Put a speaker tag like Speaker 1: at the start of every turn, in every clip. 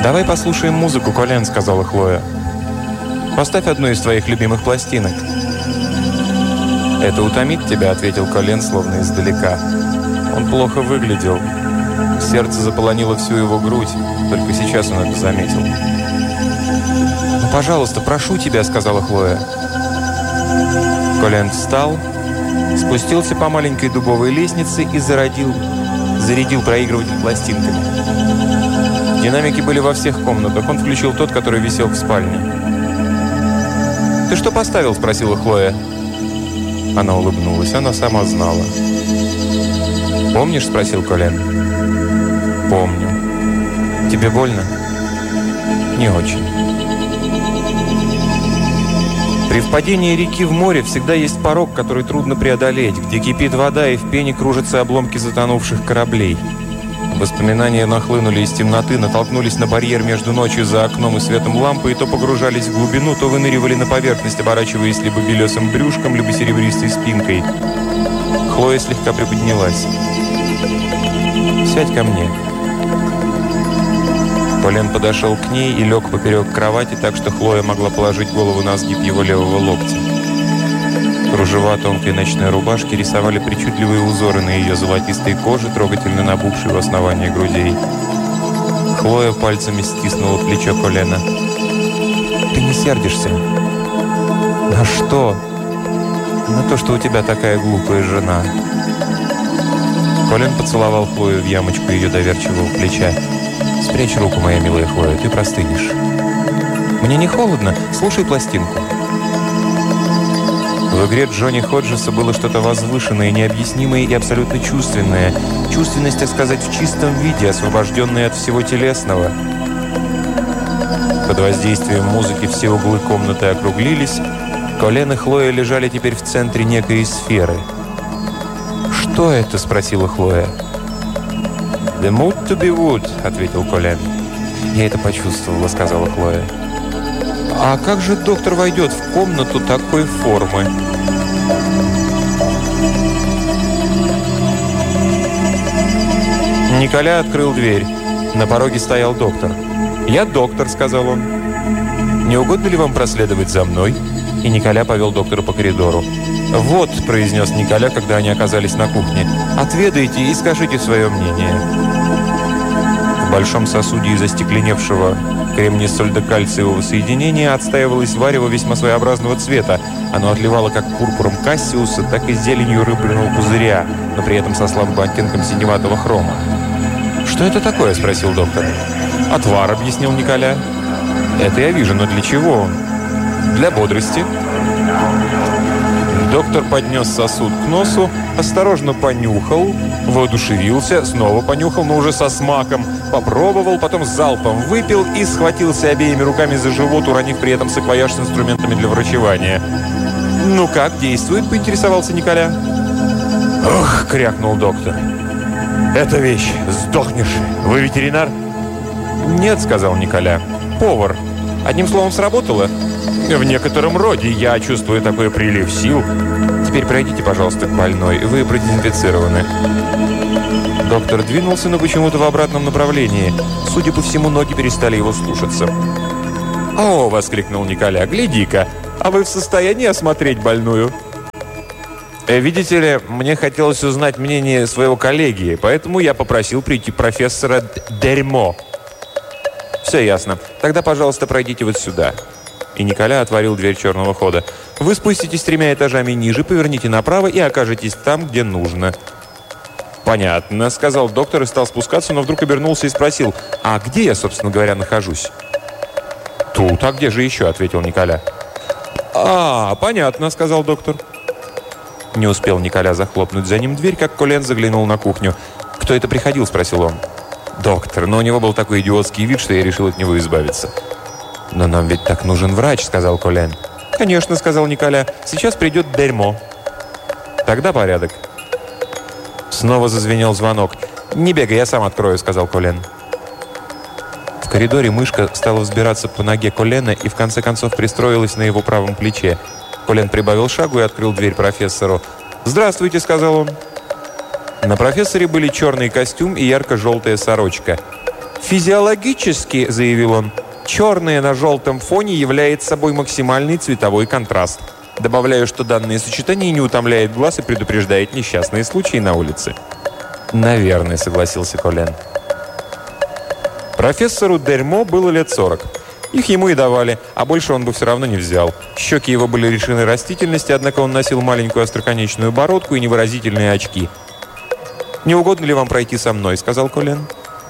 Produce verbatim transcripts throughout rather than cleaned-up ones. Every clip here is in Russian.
Speaker 1: «Давай послушаем музыку, Колен», — сказала Хлоя. «Поставь одну из твоих любимых пластинок». «Это утомит тебя», — ответил Колен, словно издалека. Он плохо выглядел. Сердце заполонило всю его грудь. Только сейчас он это заметил. «Ну, пожалуйста, прошу тебя», — сказала Хлоя. Колен встал, спустился по маленькой дубовой лестнице и зарядил, зарядил проигрыватель пластинками. Динамики были во всех комнатах. Он включил тот, который висел в спальне. «Ты что поставил?» — спросила Хлоя. Она улыбнулась. Она сама знала. «Помнишь?» — спросил Колен. «Помню. Тебе больно?» «Не очень». При впадении реки в море всегда есть порог, который трудно преодолеть, где кипит вода и в пене кружатся обломки затонувших кораблей. Воспоминания нахлынули из темноты, натолкнулись на барьер между ночью за окном и светом лампы, и то погружались в глубину, то выныривали на поверхность, оборачиваясь либо белесым брюшком, либо серебристой спинкой. Хлоя слегка приподнялась. «Сядь ко мне». Колен подошел к ней и лег поперек кровати, так что Хлоя могла положить голову на сгиб его левого локтя. Кружева тонкой ночной рубашки рисовали причудливые узоры на ее золотистой коже, трогательно набухшей в основании грудей. Хлоя пальцами стиснула плечо Колена. «Ты не сердишься?» «На что?» «На то, что у тебя такая глупая жена». Колен поцеловал Хлою в ямочку ее доверчивого плеча. «Спрячь руку, моя милая Хлоя, ты простынешь». «Мне не холодно. Слушай пластинку». В игре Джонни Ходжеса было что-то возвышенное, необъяснимое и абсолютно чувственное. Чувственность, так сказать, в чистом виде, освобожденная от всего телесного. Под воздействием музыки все углы комнаты округлились. Колен и Хлоя лежали теперь в центре некой сферы. «Что это?» — спросила Хлоя. «The mood to be wood», — ответил Колен. «Я это почувствовала», — сказала Хлоя. «А как же доктор войдет в комнату такой формы?» Николя открыл дверь. На пороге стоял доктор. «Я доктор», — сказал он. «Не угодно ли вам проследовать за мной?» И Николя повел доктора по коридору. «Вот», — произнес Николя, когда они оказались на кухне, «отведайте и скажите свое мнение». В большом сосуде из остекленевшего кремний-сольдокальциевого соединения отстаивалось варево весьма своеобразного цвета. Оно отливало как пурпуром Кассиуса, так и зеленью рыбного пузыря, но при этом со слабым оттенком синеватого хрома. «Что это такое?» — спросил доктор. «Отвар», — объяснил Николя. «Это я вижу, но для чего он?» «Для бодрости». Доктор поднес сосуд к носу, осторожно понюхал, воодушевился, снова понюхал, но уже со смаком, попробовал, потом залпом выпил и схватился обеими руками за живот, уронив при этом саквояж с инструментами для врачевания. «Ну как, действует?» — поинтересовался Николя. «Ох!» — крякнул доктор. «Это вещь. Сдохнешь. Вы ветеринар?» «Нет», — сказал Николя. «Повар. Одним словом, сработало?» «В некотором роде. Я чувствую такой прилив сил». «Теперь пройдите, пожалуйста, к больной. Вы продезинфицированы». Доктор двинулся, но почему-то в обратном направлении. Судя по всему, ноги перестали его слушаться. «О!» — воскликнул Николя. «Гляди-ка! А вы в состоянии осмотреть больную?» «Видите ли, мне хотелось узнать мнение своего коллеги, поэтому я попросил прийти профессора Дерьмо». «Все ясно. Тогда, пожалуйста, пройдите вот сюда». И Николя отворил дверь черного хода. «Вы спуститесь тремя этажами ниже, поверните направо и окажетесь там, где нужно». «Понятно», — сказал доктор и стал спускаться, но вдруг обернулся и спросил: «А где я, собственно говоря, нахожусь?» «Тут, а где же еще?» — ответил Николя. «А, понятно», — сказал доктор. Не успел Николя захлопнуть за ним дверь, как Колен заглянул на кухню. «Кто это приходил?» — спросил он. «Доктор, но у него был такой идиотский вид, что я решил от него избавиться». «Но нам ведь так нужен врач», — сказал Колен. «Конечно», — сказал Николя. «Сейчас придет Дерьмо». «Тогда порядок». Снова зазвенел звонок. «Не бегай, я сам открою», — сказал Колен. В коридоре мышка стала взбираться по ноге Колена и в конце концов пристроилась на его правом плече. Колен прибавил шагу и открыл дверь профессору. «Здравствуйте», — сказал он. На профессоре были черный костюм и ярко-желтая сорочка. «Физиологически, — заявил он, — черное на желтом фоне является собой максимальный цветовой контраст. Добавляю, что данное сочетание не утомляет глаз и предупреждает несчастные случаи на улице». «Наверное, — согласился Колен. Профессору Дерьмо было лет сорок. Их ему и давали, а больше он бы все равно не взял. Щеки его были лишены растительности, однако он носил маленькую остроконечную бородку и невыразительные очки. «Не угодно ли вам пройти со мной?» — сказал Колен.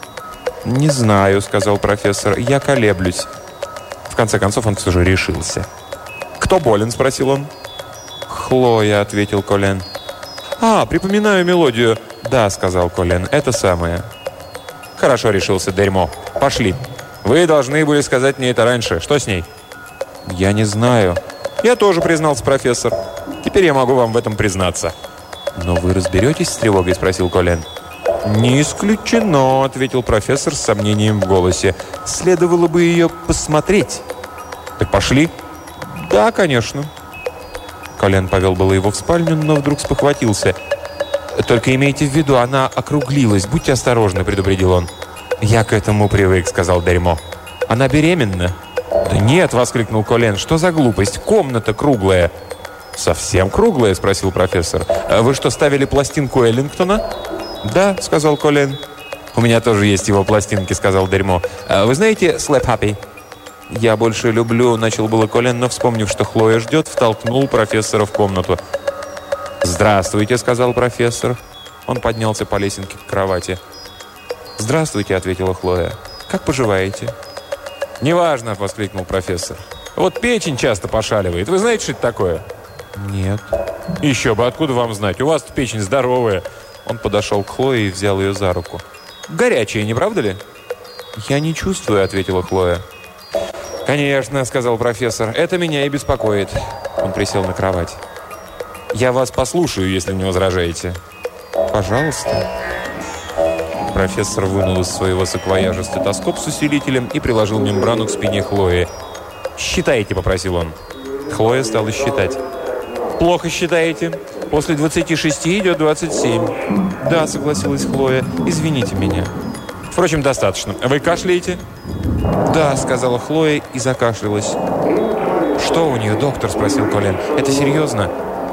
Speaker 1: «Не знаю», — сказал профессор. «Я колеблюсь». В конце концов он все же решился. «Кто болен?» — спросил он. «Хлоя», — ответил Колен. «А, припоминаю мелодию». «Да», — сказал Колен, — «это самое». «Хорошо», — решился Дерьмо. «Пошли. Вы должны были сказать мне это раньше. Что с ней?» «Я не знаю». «Я тоже», — признался профессор. «Теперь я могу вам в этом признаться». «Но вы разберетесь с тревогой?» — спросил Колен. «Не исключено», — ответил профессор с сомнением в голосе. «Следовало бы ее посмотреть». «Так пошли?» «Да, конечно». Колен повел было его в спальню, но вдруг спохватился. «Только имейте в виду, она округлилась. Будьте осторожны», — предупредил он. «Я к этому привык», — сказал Дерьмо. «Она беременна?» «Да нет», — воскликнул Колен. «Что за глупость? Комната круглая». «Совсем круглая?» — спросил профессор. «Вы что, ставили пластинку Эллингтона?» «Да», — сказал Колен. «У меня тоже есть его пластинки», — сказал Дерьмо. «Вы знаете «Slap Happy»?» «Я больше люблю», — начал было Колен, но, вспомнив, что Хлоя ждет, втолкнул профессора в комнату. «Здравствуйте», — сказал профессор. Он поднялся по лесенке к кровати. «Здравствуйте», — ответила Хлоя. «Как поживаете?» «Неважно», — воскликнул профессор. «Вот печень часто пошаливает. Вы знаете, что это такое?» «Нет». «Еще бы, откуда вам знать? У вас печень здоровая». Он подошел к Хлое и взял ее за руку. «Горячая, не правда ли?» «Я не чувствую», — ответила Хлоя. «Конечно», — сказал профессор. «Это меня и беспокоит». Он присел на кровать. «Я вас послушаю, если не возражаете». «Пожалуйста». Профессор вынул из своего саквояжа стетоскоп с усилителем и приложил мембрану к спине Хлои. «Считайте», — попросил он. Хлоя стала считать. «Плохо считаете? После двадцати шести идет двадцать семь». «Да», — согласилась Хлоя. «Извините меня». «Впрочем, достаточно. Вы кашляете?» «Да», — сказала Хлоя и закашлялась. «Что у нее, доктор?» — спросил Колен. «Это серьезно?»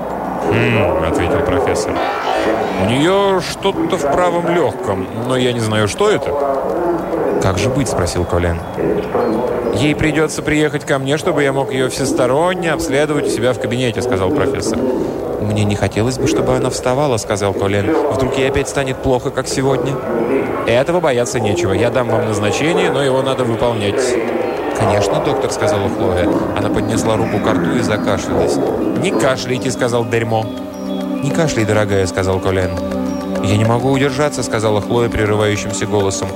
Speaker 1: «Хм», — ответил профессор. «У нее что-то в правом легком, но я не знаю, что это». «Как же быть?» — спросил Колен. «Ей придется приехать ко мне, чтобы я мог ее всесторонне обследовать у себя в кабинете», — сказал профессор. «Мне не хотелось бы, чтобы она вставала», — сказал Колен. «Вдруг ей опять станет плохо, как сегодня?» «Этого бояться нечего. Я дам вам назначение, но его надо выполнять». «Конечно, доктор», — сказала Хлоя. Она поднесла руку к рту и закашлялась. «Не кашляйте», — сказал Дерьмо. «Не кашляй, дорогая», — сказал Колен. «Я не могу удержаться», — сказала Хлоя прерывающимся голосом.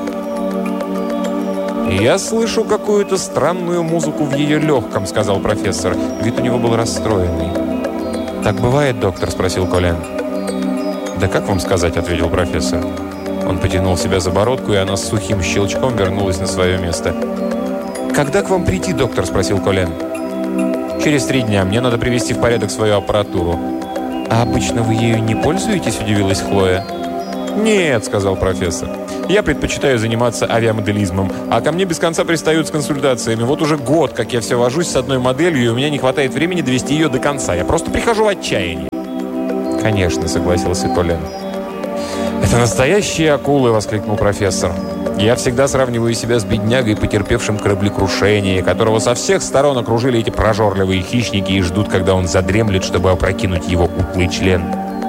Speaker 1: «Я слышу какую-то странную музыку в ее легком», — сказал профессор. Вид у него был расстроенный. «Так бывает, доктор?» — спросил Колен. «Да как вам сказать?» — ответил профессор. Он потянул себя за бородку, и она с сухим щелчком вернулась на свое место. «Когда к вам прийти, доктор?» — спросил Колен. «Через три дня. Мне надо привести в порядок свою аппаратуру». «А обычно вы ею не пользуетесь?» — удивилась Хлоя. «Нет», — сказал профессор. «Я предпочитаю заниматься авиамоделизмом, а ко мне без конца пристают с консультациями. Вот уже год, как я все вожусь с одной моделью, и у меня не хватает времени довести ее до конца. Я просто прихожу в отчаяние». «Конечно», — согласился Колен. «Это настоящие акулы!» — воскликнул профессор. «Я всегда сравниваю себя с беднягой, потерпевшим кораблекрушение, которого со всех сторон окружили эти прожорливые хищники и ждут, когда он задремлет, чтобы опрокинуть его утлый член».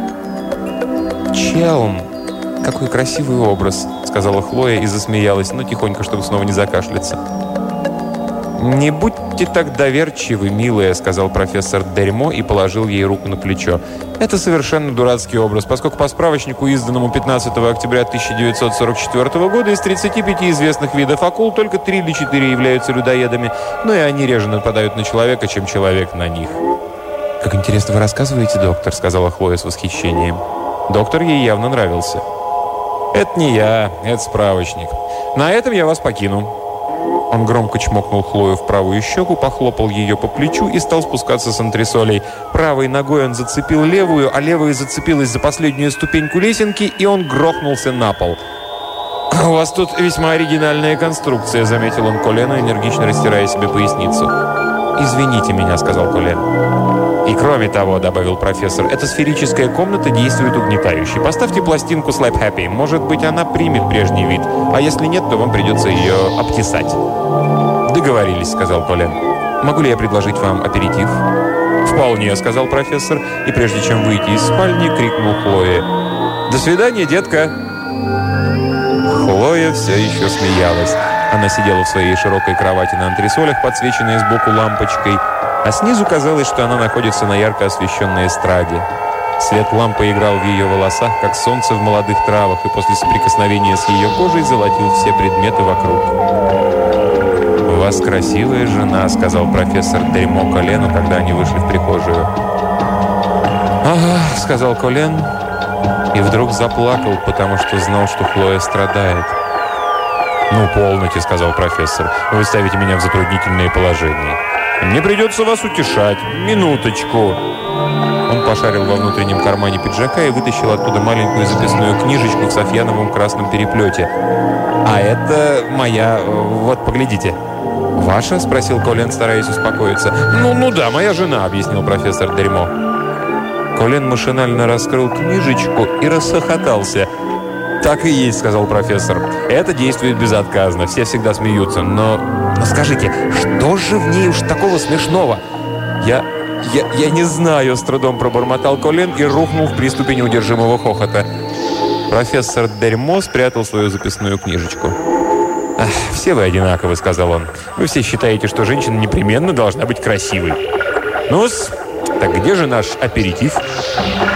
Speaker 1: «Челм! Какой красивый образ!» — сказала Хлоя и засмеялась, но тихонько, чтобы снова не закашляться. «Не будьте так доверчивы, милая», — сказал профессор Дерьмо и положил ей руку на плечо. «Это совершенно дурацкий образ, поскольку по справочнику, изданному пятнадцатого октября тысяча девятьсот сорок четвёртого года, из тридцати пяти известных видов акул только три или четыре являются людоедами, но и они реже нападают на человека, чем человек на них». «Как интересно вы рассказываете, доктор», — сказала Хлоя с восхищением. Доктор ей явно нравился. «Это не я, это справочник. На этом я вас покину». Он громко чмокнул Хлою в правую щеку, похлопал ее по плечу и стал спускаться с антресолей. Правой ногой он зацепил левую, а левая зацепилась за последнюю ступеньку лесенки, и он грохнулся на пол. «У вас тут весьма оригинальная конструкция», — заметил он Колену, энергично растирая себе поясницу. «Извините меня», — сказал Колен. «И кроме того», — добавил профессор, — «эта сферическая комната действует угнетающе. Поставьте пластинку Slap Happy. Может быть, она примет прежний вид. А если нет, то вам придется ее обтесать». «Договорились», — сказал Колен. «Могу ли я предложить вам аперитив?» «Вполне», — сказал профессор, и прежде чем выйти из спальни, крикнул Хлое: «До свидания, детка!» Хлоя все еще смеялась. Она сидела в своей широкой кровати на антресолях, подсвеченной сбоку лампочкой, а снизу казалось, что она находится на ярко освещенной эстраде. Свет лампы играл в ее волосах, как солнце в молодых травах, и после соприкосновения с ее кожей золотил все предметы вокруг. «У вас красивая жена», — сказал профессор Дерьмо Колену, когда они вышли в прихожую. «Ага», — сказал Колен, и вдруг заплакал, потому что знал, что Хлоя страдает. «Ну, полноте», — сказал профессор. «Вы ставите меня в затруднительное положение. Мне придется вас утешать. Минуточку». Он пошарил во внутреннем кармане пиджака и вытащил оттуда маленькую записную книжечку в софьяновом красном переплете. «А это моя... Вот, поглядите». «Ваша?» — спросил Колен, стараясь успокоиться. «Ну, ну да, моя жена», — объяснил профессор Дерьмо. Колен машинально раскрыл книжечку и расхохотался. «Так и есть», — сказал профессор. «Это действует безотказно. Все всегда смеются. Но, но скажите, что же в ней уж такого смешного?» «Я... я... я не знаю», — с трудом пробормотал Колен и рухнул в приступе неудержимого хохота. Профессор Дерьмо спрятал свою записную книжечку. «Ах, все вы одинаковы», — сказал он. «Вы все считаете, что женщина непременно должна быть красивой. Ну-с, так где же наш аперитив?»